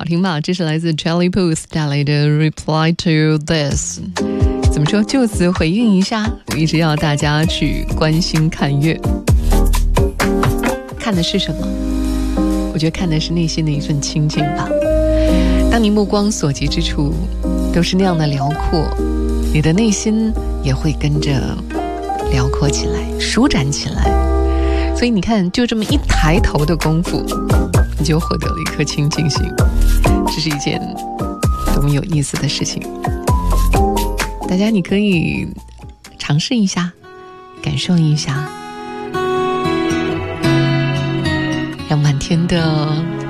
好听吧？这是来自 Charlie Puth 带来的 Reply to This。 怎么说，就此回应一下，我一直要大家去关心看月。看的是什么？我觉得看的是内心的一份清静吧。当你目光所及之处都是那样的辽阔，你的内心也会跟着辽阔起来，舒展起来。所以你看，就这么一抬头的功夫，你就获得了一颗清净心。这是一件多么有意思的事情。大家你可以尝试一下，感受一下，让满天的